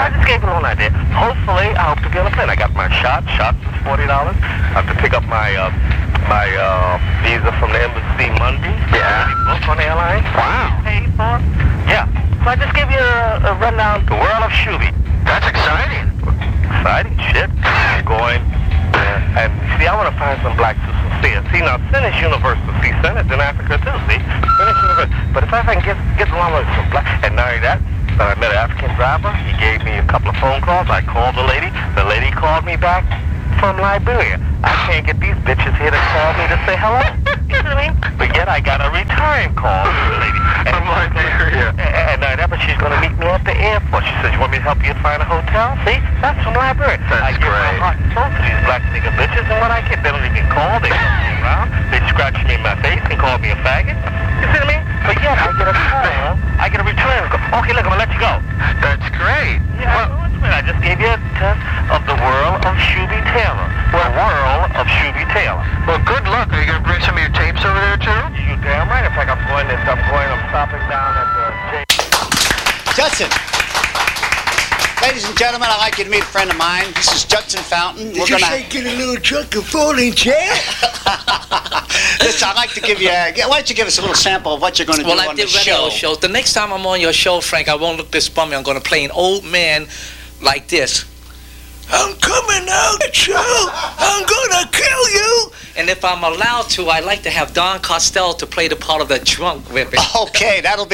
I just gave you a little idea. Hopefully, I hope to be on a plane. I got my shots. Shots is $40. I have to pick up my visa from the embassy Monday. Yeah. Book on the airline. Wow. Paid for. Yeah. So I just gave you a rundown of the world of Shooby. That's exciting. Exciting shit. Going. And see, I want to find some blacks who sincere. See, now, Sin is universal. See, Sin is in Africa, too, see? Sin is universal. But if I can get along with some black, and not only that, I met an African driver. He gave me a couple of phone calls. I called the lady. The lady called me back from Liberia. I can't get these bitches here to call me to say hello. You know what I mean? But yet I got a return call from the lady. From Liberia. And but she's going to meet me at the airport. She said, you want me to help you find a hotel? See? That's from Liberia. That's I give great. my heart and soul to these black nigga bitches, and what I get, they don't even call. They come around. They scratch me in my face and call me a faggot. You see what I mean? But yet I get a call. I get a return. Okay, look, I'm going to let you go. That's great. Yeah, well, I just gave you a test of the world of Shooby Taylor. The world of Shooby Taylor. Well, good luck. Are you going to bring some of your tapes over there, too? You damn right. In fact, I'm stopping down at the Judson. Ladies and gentlemen, I'd like you to meet a friend of mine. This is Judson Fountain. Did you say get a little truck and folding chair? Listen, I'd like to give you why don't you give us a little sample of what you're going to do on the show? Well, I did radio shows. The next time I'm on your show, Frank, I won't look this bummy. I'm going to play an old man like this. I'm coming out, Joe. I'm gonna kill you. And if I'm allowed to, I'd like to have Don Costello to play the part of the drunk with it. Okay, that'll be